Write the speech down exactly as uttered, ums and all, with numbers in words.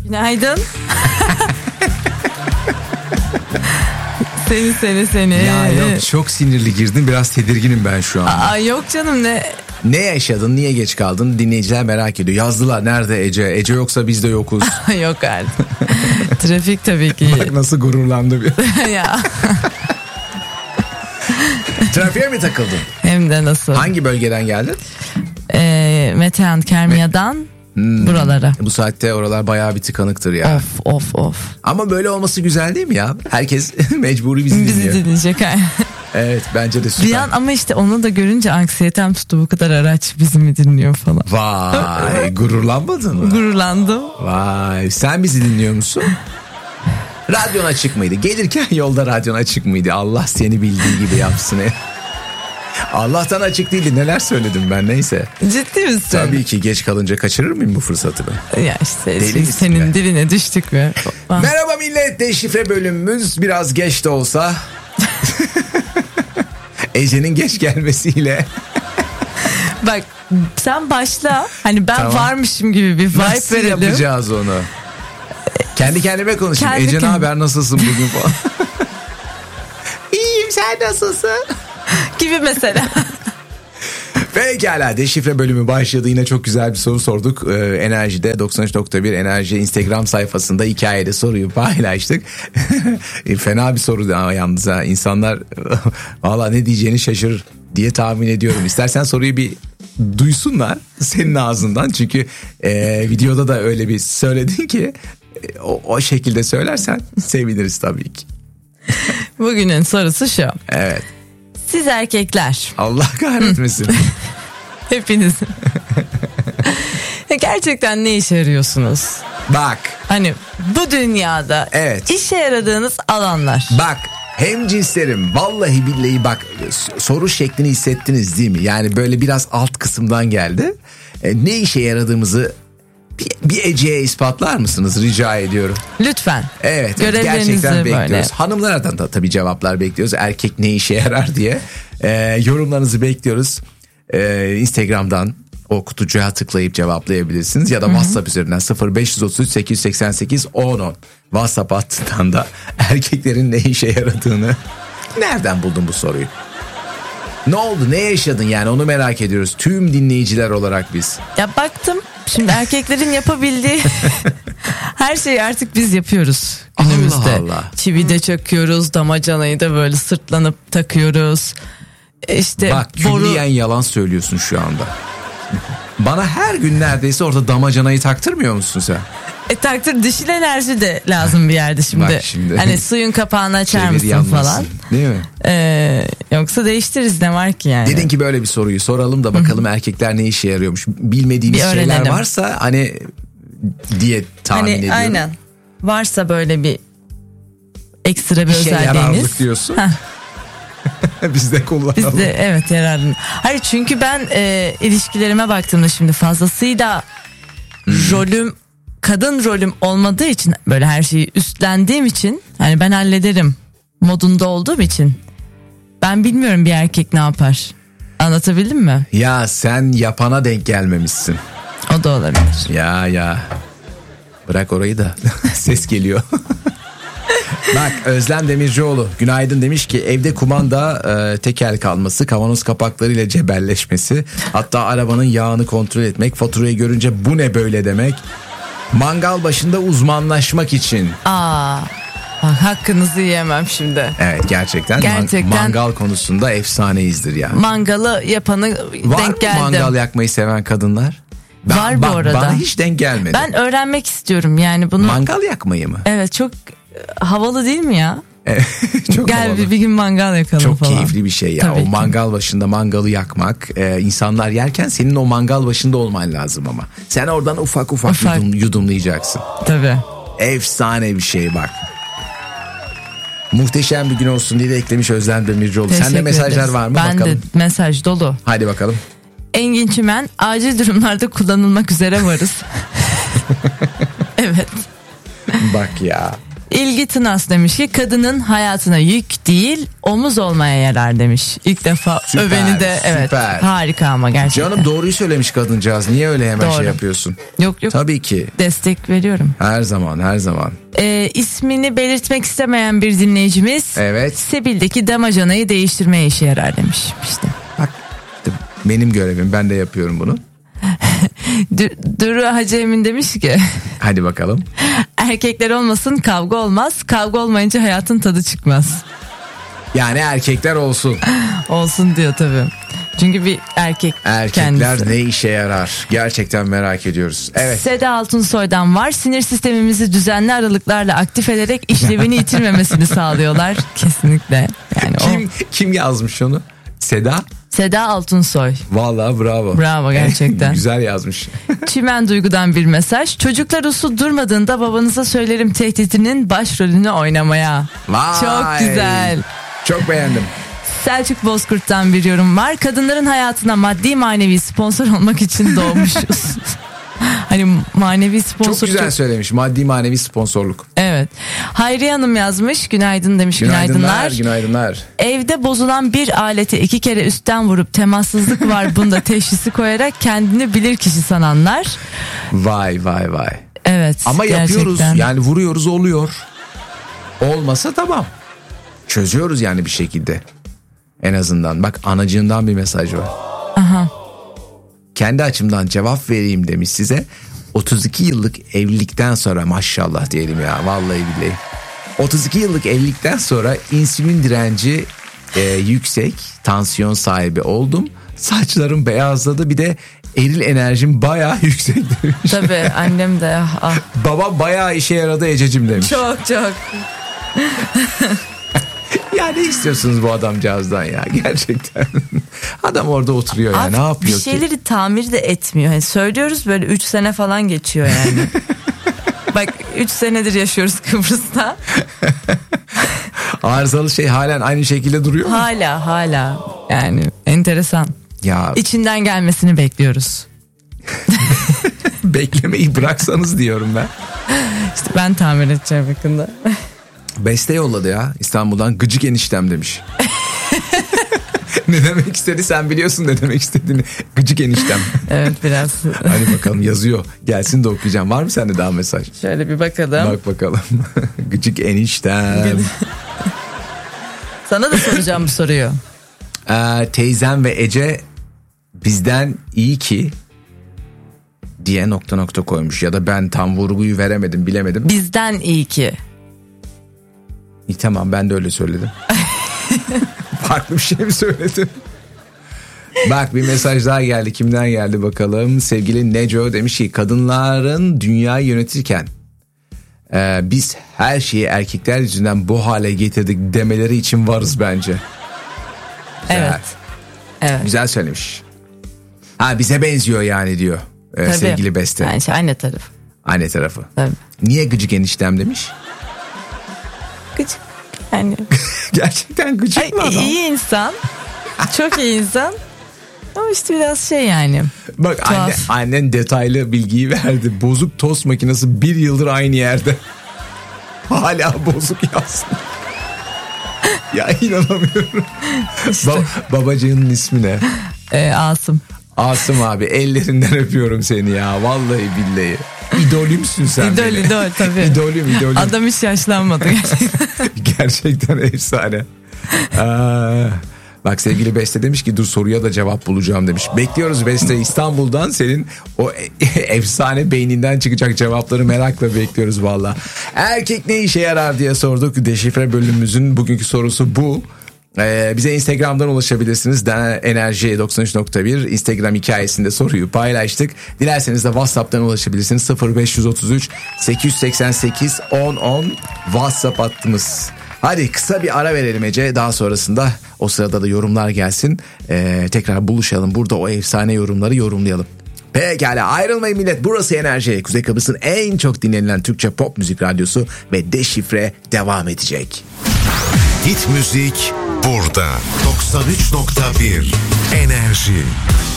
Günaydın. Seni seni seni. Ya yok, çok sinirli girdin, biraz tedirginim ben şu an. Aa, yok canım ne? Ne yaşadın, niye geç kaldın, dinleyiciler merak ediyor. Yazdılar, nerede Ece? Ece yoksa biz de yokuz. Yok artık. Trafik tabii ki. Bak nasıl gururlandı bir. Ya. Trafiğe mi takıldın? Hem de nasıl? Hangi bölgeden geldin? Ee, Metehan Kermiya'dan hmm. buralara. Bu saatte oralar bayağı bir tıkanıktır ya. Of of of. Ama böyle olması güzel değil mi ya? Herkes mecburi bizi dinliyor. Bizi dinleyecek. Evet, bence de süper. Bir an ama işte onu da görünce anksiyetem tuttu, bu kadar araç bizi mi dinliyor falan. Vay, gururlanmadın mı? Gururlandım. Vay, sen bizi dinliyor musun? Radyon açık mıydı? Gelirken yolda radyon açık mıydı? Allah seni bildiği gibi yapsın. Allah'tan açık değildi. Neler söyledim ben, neyse. Ciddi misin? Tabii ki, geç kalınca kaçırır mıyım bu fırsatını? Ya işte Deli senin be. Diline düştük mü? Merhaba millet, deşifre bölümümüz biraz geç de olsa Ece'nin geç gelmesiyle. Bak sen başla, hani ben tamam. varmışım gibi bir vibe Nasıl verelim. Nasıl yapacağız onu? Kendi kendime konuşayım. Kendi Ece ne haber, nasılsın bugün falan. İyiyim, sen nasılsın? Gibi mesela. Pekala, deşifre bölümü başladı. Yine çok güzel bir soru sorduk. Ee, Enerji'de doksan üç nokta bir Enerji Instagram sayfasında hikayede soruyu paylaştık. Fena bir soru da yalnız ha. İnsanlar valla ne diyeceğini şaşırır diye tahmin ediyorum. İstersen soruyu bir duysunlar senin ağzından. Çünkü e, videoda da öyle bir söyledin ki e, o, o şekilde söylersen seviniriz tabii ki. Bugünün sorusu şu. Evet. Siz erkekler. Allah kahretmesin. Hepiniz. Gerçekten ne işe yarıyorsunuz? Bak. Hani bu dünyada evet. işe yaradığınız alanlar. Bak. Hem cinslerim, vallahi billahi bak, soru şeklini hissettiniz değil mi? Yani böyle biraz alt kısımdan geldi. E, ne işe yaradığımızı bir, bir Ece'ye ispatlar mısınız rica ediyorum. Lütfen. Evet, gerçekten bekliyoruz. Böyle. Hanımlardan da tabii cevaplar bekliyoruz. Erkek ne işe yarar diye. E, yorumlarınızı bekliyoruz. E, Instagram'dan o kutucuğa tıklayıp cevaplayabilirsiniz. Ya da Hı-hı. WhatsApp üzerinden sıfır beş otuz üç sekiz yüz seksen sekiz on on. WhatsApp hattından da erkeklerin ne işe yaradığını. Nereden buldun bu soruyu? Ne oldu, ne yaşadın yani, onu merak ediyoruz tüm dinleyiciler olarak biz. Ya baktım şimdi erkeklerin yapabildiği her şeyi artık biz yapıyoruz günümüzde. Allah Allah. Çivide çöküyoruz, damacanayı da böyle sırtlanıp takıyoruz. İşte bak boru... külliyen yalan söylüyorsun şu anda. Bana her gün neredeyse orada damacanayı taktırmıyor musun sen? E taktır, dişil enerji de lazım bir yerde şimdi. Bak şimdi. Hani suyun kapağını açar mısın yanmasın, falan. Değil mi? Ee, yoksa değiştiririz, ne var ki yani. Dedin ki böyle bir soruyu soralım da bakalım erkekler ne işe yarıyormuş. Bilmediğimiz şeyler varsa hani diye tahmin hani, ediyorum. Aynen. Varsa böyle bir ekstra bir İşe özelliğiniz. yararlık diyorsun. Biz de kullanalım. Biz de evet yararlı. Hayır çünkü ben e, ilişkilerime baktığımda şimdi fazlasıyla hmm. rolüm, kadın rolüm olmadığı için, böyle her şeyi üstlendiğim için, hani ben hallederim modunda olduğum için ben bilmiyorum bir erkek ne yapar. Anlatabildim mi? Ya sen yapana denk gelmemişsin. O da olabilir. Ya ya. Bırak orayı da. Ses geliyor. Bak Özlem Demircioğlu günaydın demiş ki evde kumanda e, tekel kalması, kavanoz kapaklarıyla cebelleşmesi, hatta arabanın yağını kontrol etmek, faturayı görünce bu ne böyle demek, mangal başında uzmanlaşmak için. Aa, bak hakkınızı yiyemem şimdi. Evet gerçekten, gerçekten man- mangal konusunda efsaneyizdir yani. Mangalı yapanı var denk geldim. Var mı mangal yakmayı seven kadınlar? Ben, var bu bak, arada. Bana hiç denk gelmedi. Ben öğrenmek istiyorum yani bunu. Mangal yakmayı mı? Evet, çok havalı değil mi ya? Çok Gel havalı. Bir, bir gün mangal yakalım çok falan. Çok keyifli bir şey ya. Tabii o ki. Mangal başında mangalı yakmak, e, insanlar yerken senin o mangal başında olman lazım ama. Sen oradan ufak ufak, ufak. Yudum, yudumlayacaksın. Tabii. Efsane bir şey bak. Muhteşem bir gün olsun diye de eklemiş Özlem Demircioğlu. Sende mesajlar ederiz. Var mı? Ben bakalım. de mesaj dolu. Hadi bakalım. Engin Çimen, acil durumlarda kullanılmak üzere varız. Evet. Bak ya. İlgi Tınas demiş ki kadının hayatına yük değil omuz olmaya yarar demiş. İlk defa süper, öveni de evet süper. Harika ama gerçekten. Canım doğruyu söylemiş kadıncağız. Niye öyle hemen Doğru. şey yapıyorsun? Yok yok. Tabii ki. Destek veriyorum. Her zaman her zaman. Ee, ismini belirtmek istemeyen bir dinleyicimiz. Evet. Sebil'deki damacanayı değiştirmeye işe yarar demiş. İşte. Bak benim görevim, ben de yapıyorum bunu. Duru Hacı Emin demiş ki. Hadi bakalım. Erkekler olmasın kavga olmaz. Kavga olmayınca hayatın tadı çıkmaz. Yani erkekler olsun. Olsun diyor tabii. Çünkü bir erkek Erkekler kendisi. ne işe yarar? Gerçekten merak ediyoruz. Evet. Seda Altunsoy'dan var. Sinir sistemimizi düzenli aralıklarla aktif ederek işlevini yitirmemesini sağlıyorlar. Kesinlikle. Yani kim o... kim yazmış onu? Seda? Seda Altunsoy. Vallahi bravo. Bravo gerçekten. Güzel yazmış. Çimen Duygu'dan bir mesaj. Çocuklar uslu durmadığında babanıza söylerim tehditinin başrolünü oynamaya. Vay. Çok güzel. Çok beğendim. Selçuk Bozkurt'tan bir yorum var. Kadınların hayatına maddi manevi sponsor olmak için doğmuşuz. Hani manevi sponsor. Çok güzel çok... söylemiş. Maddi manevi sponsorluk. Evet. Hayriye Hanım yazmış. Günaydın demiş. Günaydınlar. Günaydınlar. Günaydınlar. Evde bozulan bir alete iki kere üstten vurup temassızlık var bunda teşhisi koyarak kendini bilir kişi sananlar. Vay vay vay. Evet. Ama gerçekten. Yapıyoruz. Yani vuruyoruz, oluyor. Olmasa tamam. Çözüyoruz yani bir şekilde. En azından. Bak anacığından bir mesaj var. Aha. Kendi açımdan cevap vereyim demiş size. otuz iki yıllık evlilikten sonra maşallah diyelim ya vallahi billahi. otuz iki yıllık evlilikten sonra insülin direnci e, yüksek, tansiyon sahibi oldum. Saçlarım beyazladı, bir de eril enerjim bayağı yüksek demiş. Tabii annem de. Ah. Babam bayağı işe yaradı Ececiğim demiş. Çok çok. Ya ne istiyorsunuz bu adamcağızdan ya gerçekten. Adam orada oturuyor ya, ne yapıyor ki? Bir şeyleri ki? Tamir de etmiyor. Yani söylüyoruz böyle üç sene falan geçiyor yani. Bak üç senedir yaşıyoruz Kıbrıs'ta. Arızalı şey halen aynı şekilde duruyor mu? Hala hala yani enteresan. Ya. İçinden gelmesini bekliyoruz. Beklemeyi bıraksanız diyorum ben. İşte ben tamir edeceğim yakında. Beste yolladı ya İstanbul'dan, gıcık eniştem demiş. Ne demek istedi, sen biliyorsun ne demek istediğini. Gıcık eniştem. Evet biraz. Hadi bakalım, yazıyor. Gelsin de okuyacağım. Var mı sende daha mesaj? Şöyle bir bakalım. Bak bakalım. Gıcık eniştem. Sana da soracağım bu soruyu. Ee, teyzem ve Ece bizden iyi ki diye nokta nokta koymuş. Ya da ben tam vurguyu veremedim, bilemedim. Bizden iyi ki. İyi, tamam ben de öyle söyledim. Farklı bir şey mi söyledim? Bak bir mesaj daha geldi. Kimden geldi bakalım? Sevgili Neco demiş ki kadınların dünyayı yönetirken e, biz her şeyi erkekler yüzünden bu hale getirdik demeleri için varız bence. Güzel. Evet. Evet. Güzel söylemiş. Ha bize benziyor yani diyor e, sevgili Beste. Yani şey, anne tarafı. Anne tarafı. Tabii. Niye gıcık eniştem demiş? Gıcık yani. Gerçekten gıcık Ay, mı adam? İyi insan. Çok iyi insan. Ama işte biraz şey yani. Bak anne, annen detaylı bilgiyi verdi. Bozuk tost makinesi bir yıldır aynı yerde. Hala bozuk yazsın. Ya inanamıyorum. İşte. Ba- babacığının ismi ne? Ee, Asım. Asım abi, ellerinden öpüyorum seni ya. Vallahi billahi. İdolümsün sen. İdol beni. idol tabii. İdolüm idolüm. Adam hiç yaşlanmadı gerçekten. Gerçekten efsane. Aa, bak sevgili Beste demiş ki dur soruya da cevap bulacağım demiş. Bekliyoruz Beste, İstanbul'dan senin o efsane beyninden çıkacak cevapları merakla bekliyoruz valla. Erkek ne işe yarar diye sorduk. Deşifre bölümümüzün bugünkü sorusu bu. Ee, bize Instagram'dan ulaşabilirsiniz. Enerji doksan üç nokta bir Instagram hikayesinde soruyu paylaştık. Dilerseniz de WhatsApp'tan ulaşabilirsiniz. sıfır beş otuz üç sekiz seksen sekiz on on WhatsApp hattımız. Hadi kısa bir ara verelim Ece. Daha sonrasında o sırada da yorumlar gelsin. Ee, tekrar buluşalım. Burada o efsane yorumları yorumlayalım. Pekala, ayrılmayın millet. Burası Enerji. Kuzey Kıbrıs'ın en çok dinlenilen Türkçe pop müzik radyosu ve Deşifre devam edecek. Hit müzik burada. doksan üç nokta bir Enerji.